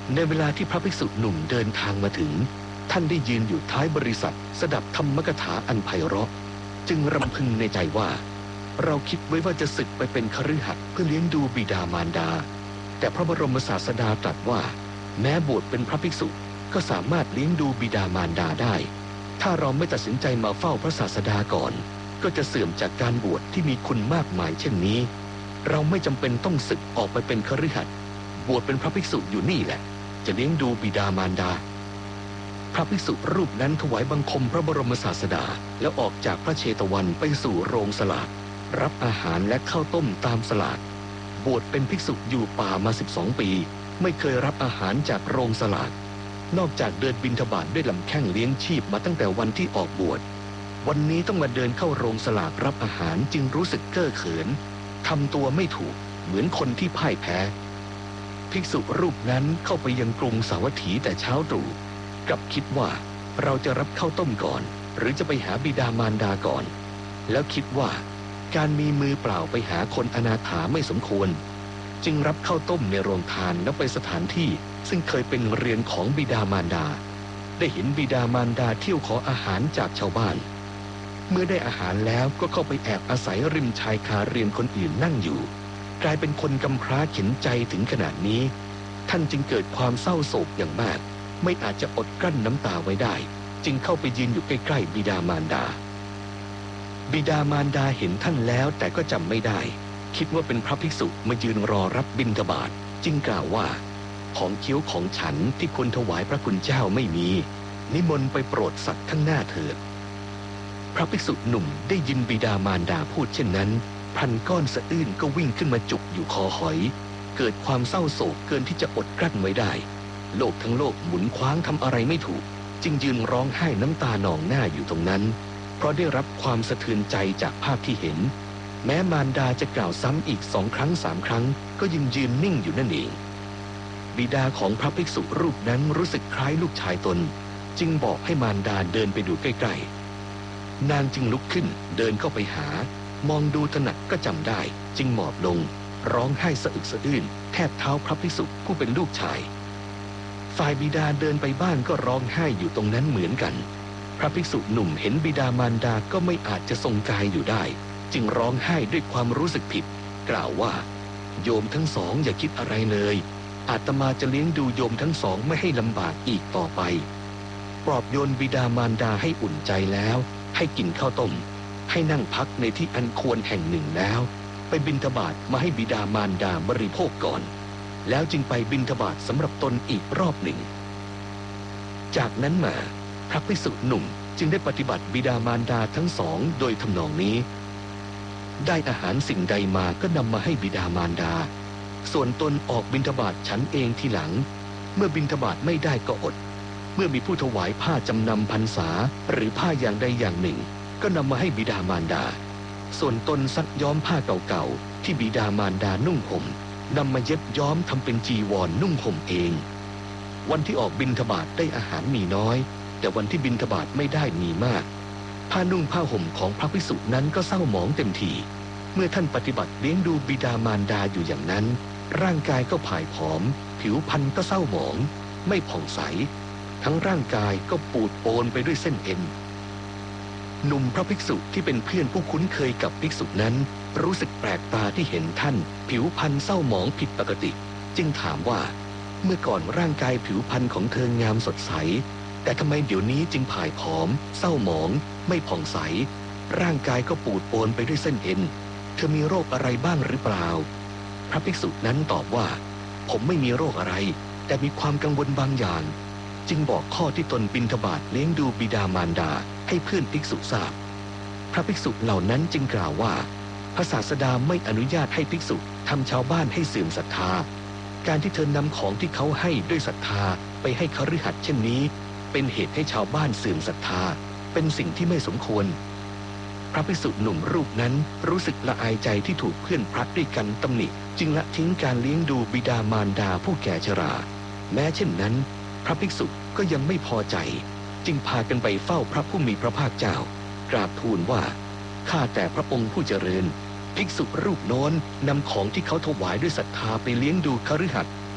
ในเวลาที่พระภิกษุหนุ่มเดินทางมาถึงท่านได้ยืนอยู่ท้ายบริษัทสดับธรรมกถาอันไพเราะจึงรำพึงในใจว่าเราคิดไว้ว่าจะศึกไปเป็นคฤหัสถ์เพื่อเลี้ยงดูบิดามารดาแต่พระบรมศาสดาตรัสว่าแม้บวชเป็นพระภิกษุก็สามารถเลี้ยงดูบิดามารดาได้ถ้าเราไม่ตัดสินใจมาเฝ้าพระศาสดาก่อนก็จะเสื่อมจากการบวชที่มีคุณมากมายเช่นนี้เราไม่จำเป็นต้องศึกออกไปเป็นคฤหัสถ์บวชเป็นพระภิกษุอยู่นี่แหละจะเลี้ยงดูบิดามารดาพระภิกษุรูปนั้นถวายบังคมพระบรมศาสดาแล้วออกจากพระเชตวันไปสู่โรงสลากรับอาหารและข้าวต้มตามสลากบวชเป็นภิกษุอยู่ป่ามา12 ปีไม่เคยรับอาหารจากโรงสลากนอกจากเดินบิณฑบาตด้วยลำแข้งเลี้ยงชีพมาตั้งแต่วันที่ออกบวชวันนี้ต้องมาเดินเข้าโรงสลากรับอาหารจึงรู้สึกเก้อเขินทำตัวไม่ถูกเหมือนคนที่พ่ายแพ้ภิกษุรูปนั้นเข้าไปยังกรุงสาวัตถีแต่เช้าตรู่กลับคิดว่าเราจะรับข้าวต้มก่อนหรือจะไปหาบิดามารดาก่อนแล้วคิดว่าการมีมือเปล่าไปหาคนอนาถาไม่สมควรจึงรับข้าวต้มในโรงทานแล้วไปสถานที่ซึ่งเคยเป็นเรือนของบิดามารดาได้เห็นบิดามารดาเที่ยวขออาหารจากชาวบ้านเมื่อได้อาหารแล้วก็เข้าไปแอบอาศัยริมชายคาเรือนคนอื่นนั่งอยู่กลายเป็นคนกำพร้าเข็นใจถึงขนาดนี้ท่านจึงเกิดความเศร้าโศกอย่างมากไม่อาจจะอดกลั้นน้ำตาไว้ได้จึงเข้าไปยืนอยู่ใกล้ๆบิดามารดาบิดามารดาเห็นท่านแล้วแต่ก็จำไม่ได้คิดว่าเป็นพระภิกษุมายืนรอรับบิณฑบาตจึงกล่าวว่าของเคี้ยวของฉันที่ควรถวายพระคุณเจ้าไม่มีนิมนต์ไปโปรดสัตว์ข้างหน้าเถิดพระภิกษุหนุ่มได้ยินบิดามารดาพูดเช่นนั้นพันก้อนสะอื้นก็วิ่งขึ้นมาจุกอยู่คอหอยเกิดความเศร้าโศกเกินที่จะอดกลั้นไว้ได้โลกทั้งโลกหมุนคว้างทำอะไรไม่ถูกจึงยืนร้องไห้น้ำตานองหน้าอยู่ตรงนั้นเพราะได้รับความสะเทือนใจจากภาพที่เห็นแม้มารดาจะกล่าวซ้ำอีก2 ครั้ง 3 ครั้งก็ยังยืนนิ่งอยู่นั่นเองบิดาของพระภิกษุรูปนั้นรู้สึกคล้ายลูกชายตนจึงบอกให้มารดาเดินไปดูใกล้ๆนางจึงลุกขึ้นเดินเข้าไปหามองดูถนัดก็จำได้จึงหมอบลงร้องไห้สะอึกสะอื้นแทบเท้าพระภิกษุผู้เป็นลูกชายฝ่ายบิดาเดินไปบ้านก็ร้องไห้อยู่ตรงนั้นเหมือนกันพระภิกษุหนุ่มเห็นบิดามารดาก็ไม่อาจจะทรงกายอยู่ได้จึงร้องไห้ด้วยความรู้สึกผิดกล่าวว่าโยมทั้งสองอย่าคิดอะไรเลยอาตมาจะเลี้ยงดูโยมทั้งสองไม่ให้ลำบากอีกต่อไปปลอบโยนบิดามารดาให้อุ่นใจแล้วให้กินข้าวต้มให้นั่งพักในที่อันควรแห่งหนึ่งแล้วไปบิณฑบาตมาให้บิดามารดาบริโภคก่อนแล้วจึงไปบิณฑบาตสำหรับตนอีกรอบหนึ่งจากนั้นมาพระภิกษุหนุ่มจึงได้ปฏิบัติบิดามารดาทั้งสองโดยทำนองนี้ได้อาหารสิ่งใดมาก็นำมาให้บิดามารดาส่วนตนออกบิณฑบาตฉันเองทีหลังเมื่อบิณฑบาตไม่ได้ก็อดเมื่อมีผู้ถวายผ้าจำนำพรรษาหรือผ้าอย่างใดอย่างหนึ่งก็นำมาให้บิดามารดาส่วนตนซักย้อมผ้าเก่าๆที่บิดามารดานุ่งห่มนำมาเย็บย้อมทำเป็นจีวรนุ่งห่มเองวันที่ออกบิณฑบาตได้อาหารมีน้อยแต่วันที่บิณฑบาตไม่ได้มีมากผ้านุ่งผ้าห่มของพระภิกษุนั้นก็เศร้าหมองเต็มทีเมื่อท่านปฏิบัติเลี้ยงดูบิดามารดาอยู่อย่างนั้นร่างกายก็ผายผอมผิวพรรณก็เศร้าหมองไม่ผ่องใสทั้งร่างกายก็ปูดโปนไปด้วยเส้นเอ็นหนุ่มพระภิกษุที่เป็นเพื่อนผู้คุ้นเคยกับภิกษุนั้นรู้สึกแปลกตาที่เห็นท่านผิวพรรณเศร้าหมองผิดปกติจึงถามว่าเมื่อก่อนร่างกายผิวพรรณของเธองามสดใสแต่ทำไมเดี๋ยวนี้จึงผายผอมเศร้าหมองไม่ผ่องใสร่างกายก็ปูดโปนไปด้วยเส้นเอ็นเธอมีโรคอะไรบ้างหรือเปล่าพระภิกษุนั้นตอบว่าผมไม่มีโรคอะไรแต่มีความกังวลบางอย่างจึงบอกข้อที่ตนบิณฑบาตเลี้ยงดูบิดามารดาให้เพื่อนภิกษุทราบพระภิกษุเหล่านั้นจึงกล่าวว่าพระศาสดาไม่อนุญาตให้ภิกษุทำชาวบ้านให้เสื่อมศรัทธาการที่เธอนำของที่เขาให้ด้วยศรัทธาไปให้คฤหัสถ์เช่นนี้เป็นเหตุให้ชาวบ้านเสื่อมศรัทธาเป็นสิ่งที่ไม่สมควรพระภิกษุหนุ่มรูปนั้นรู้สึกละอายใจที่ถูกเพื่อนพระด้วยกันตำหนิจึงละทิ้งการเลี้ยงดูบิดามารดาผู้แก่ชราแม้เช่นนั้นพระภิกษุก็ยังไม่พอใจจึงพากันไปเฝ้าพระผู้มีพระภาคเจ้ากราบทูลว่าข้าแต่พระองค์ผู้เจริญภิกษุรูปโน้นนำของที่เขาถวายด้วยศรัทธาไปเลี้ยงดูคฤหัสถ์